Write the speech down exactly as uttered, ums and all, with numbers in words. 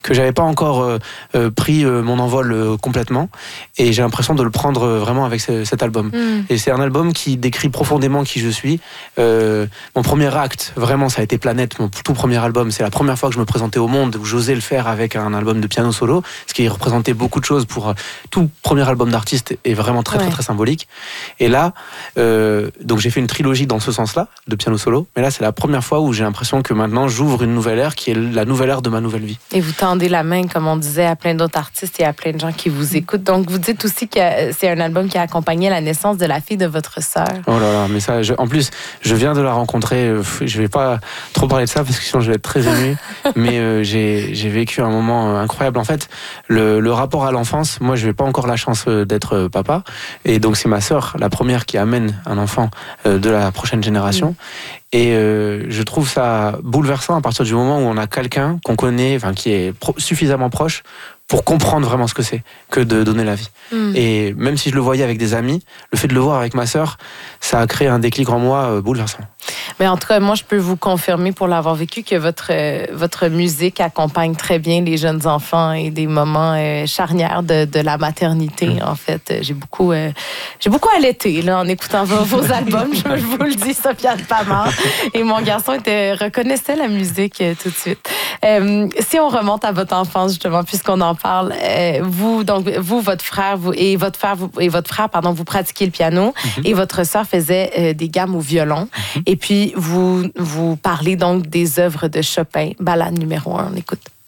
que j'avais pas encore euh, euh, pris euh, mon envol euh, complètement, et j'ai l'impression de le prendre euh, vraiment avec ce, cet album. Mm. Et c'est un album qui décrit profondément qui je suis. Euh, mon premier acte, vraiment, ça a été Planète, mon tout premier album. C'est la première fois que je me présentais au monde, où j'osais le faire avec un album de piano solo, ce qui représentait beaucoup de choses pour euh, tout premier album d'artiste, est vraiment très ouais. très très symbolique. Et là, euh, donc j'ai fait une trilogie dans ce sens-là, de piano solo, mais là c'est la première fois où j'ai l'impression que maintenant j'ouvre une nouvelle ère, qui est la nouvelle ère de ma nouvelle vie. Et vous tendez la main, comme on disait, à plein d'autres artistes et à plein de gens qui vous écoutent. Donc, vous dites aussi que c'est un album qui a accompagné la naissance de la fille de votre sœur. Oh là là, mais ça, je, en plus, je viens de la rencontrer. Je vais pas trop parler de ça parce que sinon je vais être très ému. mais euh, j'ai, j'ai vécu un moment incroyable. En fait, le, le rapport à l'enfance, moi, je n'ai pas encore la chance d'être papa. Et donc, c'est ma sœur, la première, qui amène un enfant de la prochaine génération. Mmh. Et euh, je trouve ça bouleversant à partir du moment où on a quelqu'un qu'on connaît, enfin qui est pro- suffisamment proche pour comprendre vraiment ce que c'est que de donner la vie. Mmh. Et même si je le voyais avec des amis, le fait de le voir avec ma sœur, ça a créé un déclic en moi euh, bouleversant. Mais en tout cas, moi, je peux vous confirmer, pour l'avoir vécu, que votre, euh, votre musique accompagne très bien les jeunes enfants et des moments euh, charnières de, de la maternité, mmh. en fait. J'ai beaucoup, euh, j'ai beaucoup allaité là, en écoutant vos, vos albums, je, je vous le dis, Sofiane Pamart. Et mon garçon était, reconnaissait la musique euh, tout de suite. Euh, si on remonte à votre enfance, justement, puisqu'on en parle, euh, vous, donc, vous, votre frère, vous, et votre frère, vous, et votre frère, pardon, vous pratiquiez le piano, mmh. et votre sœur faisait euh, des gammes au violon. Mmh. Et puis, vous, vous parlez donc des œuvres de Chopin, Ballade numéro un, on écoute.